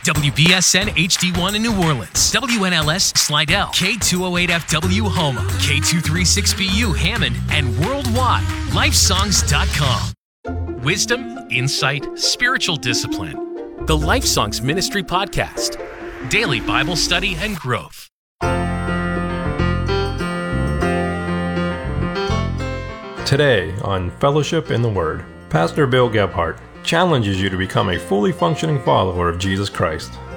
WBSN HD1 in New Orleans, WNLS Slidell, K208FW Houma, K236BU Hammond, and worldwide, lifesongs.com. Wisdom, insight, spiritual discipline. The Life Songs Ministry Podcast. Daily Bible study and growth. Today on Fellowship in the Word, Pastor Bill Gebhardt challenges you to become a fully functioning follower of Jesus Christ.